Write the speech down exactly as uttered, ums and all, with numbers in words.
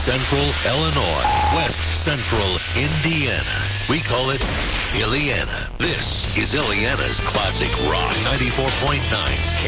Central Illinois, West Central Indiana. We call it Illiana. This is Illiana's Classic Rock ninety-four point nine.